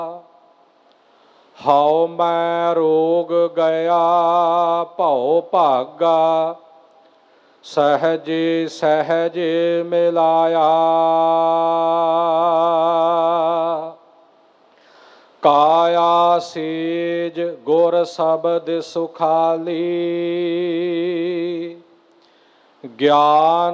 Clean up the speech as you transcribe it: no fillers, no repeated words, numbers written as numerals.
ਹਉ ਮੈਂ ਰੋਗ ਗਿਆ ਭਉ ਭਾਗਾ, ਸਹਿਜ ਸਹਿਜ ਮਿਲਾਇਆ। ਕਾਇਆ ਸੀਜ ਗੁਰ ਸ਼ਬਦ ਸੁਖਾਲੀ, ਗਿਆਨ